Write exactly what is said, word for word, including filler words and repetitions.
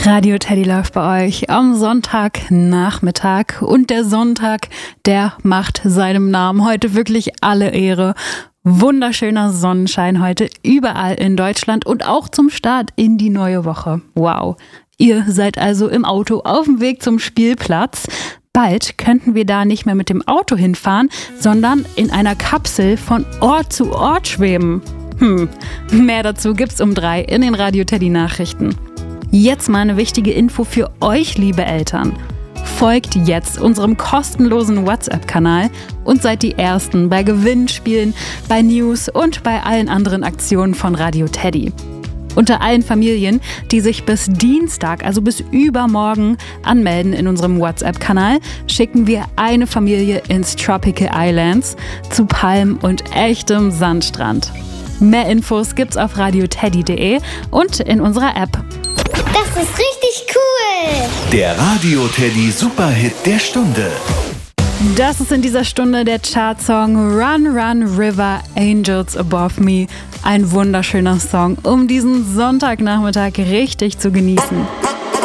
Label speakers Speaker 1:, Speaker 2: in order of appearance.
Speaker 1: Radio Teddy läuft bei euch am Sonntagnachmittag und der Sonntag, der macht seinem Namen heute wirklich alle Ehre. Wunderschöner Sonnenschein heute überall in Deutschland und auch zum Start in die neue Woche. Wow, ihr seid also im Auto auf dem Weg zum Spielplatz. Bald könnten wir da nicht mehr mit dem Auto hinfahren, sondern in einer Kapsel von Ort zu Ort schweben. Hm, mehr dazu gibt's um drei in den Radio Teddy Nachrichten. Jetzt mal eine wichtige Info für euch, liebe Eltern. Folgt jetzt unserem kostenlosen WhatsApp-Kanal und seid die Ersten bei Gewinnspielen, bei News und bei allen anderen Aktionen von Radio Teddy. Unter allen Familien, die sich bis Dienstag, also bis übermorgen, anmelden in unserem WhatsApp-Kanal, schicken wir eine Familie ins Tropical Islands zu Palmen und echtem Sandstrand. Mehr Infos gibt's auf radioteddy punkt de und in unserer App.
Speaker 2: Das ist richtig cool!
Speaker 3: Der Radio Teddy Superhit der Stunde.
Speaker 1: Das ist in dieser Stunde der Chartsong Run Run River Angels Above Me. Ein wunderschöner Song, um diesen Sonntagnachmittag richtig zu genießen.